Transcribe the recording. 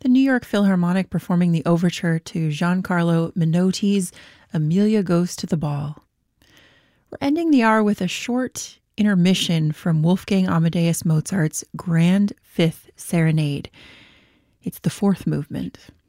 the New York Philharmonic performing the overture to Giancarlo Menotti's Emilia Goes to the Ball. We're ending the hour with a short intermission from Wolfgang Amadeus Mozart's Grand Fifth Serenade. It's the fourth movement.